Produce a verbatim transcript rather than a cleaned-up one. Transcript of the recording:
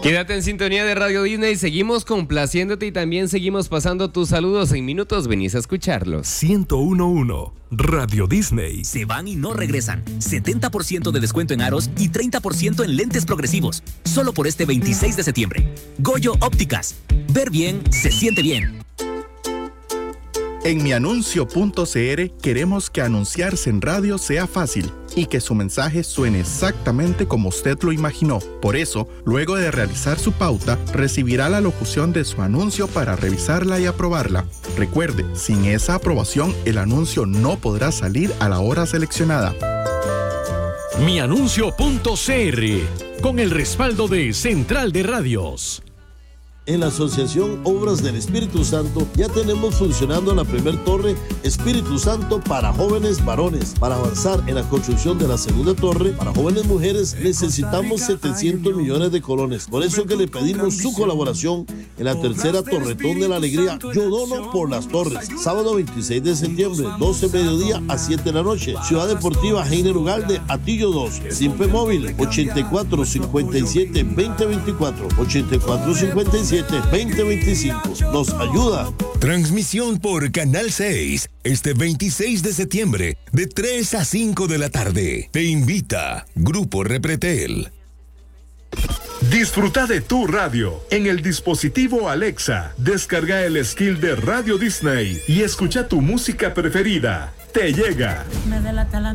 Quédate en sintonía de Radio Disney, seguimos complaciéndote y también seguimos pasando tus saludos. En minutos venís a escucharlos. ciento uno punto uno Radio Disney. Se van y no regresan. setenta por ciento de descuento en aros y treinta por ciento en lentes progresivos. Solo por este veintiséis de septiembre. Goyo Ópticas. Ver bien se siente bien. En mianuncio punto c r queremos que anunciarse en radio sea fácil y que su mensaje suene exactamente como usted lo imaginó. Por eso, luego de realizar su pauta, recibirá la locución de su anuncio para revisarla y aprobarla. Recuerde, sin esa aprobación, el anuncio no podrá salir a la hora seleccionada. mianuncio punto c r, con el respaldo de Central de Radios. En la Asociación Obras del Espíritu Santo ya tenemos funcionando la primer torre Espíritu Santo para jóvenes varones. Para avanzar en la construcción de la segunda torre para jóvenes mujeres necesitamos setecientos millones de colones. Por eso que le pedimos su colaboración en la tercera Torretón de la Alegría. Yo dono por las torres. Sábado veintiséis de septiembre, doce mediodía a siete de la noche. Ciudad Deportiva Heiner Ugalde, Atillo dos. Simpe Móvil, ochenta y cuatro cincuenta y siete veinte veinticuatro. ochenta y cuatro cincuenta y siete veinte veinticinco. Nos ayuda. Transmisión por Canal seis este veintiséis de septiembre de tres a cinco de la tarde. Te invita Grupo Repretel. Disfruta de tu radio en el dispositivo Alexa. Descarga el skill de Radio Disney y escucha tu música preferida. Te llega. Me delata la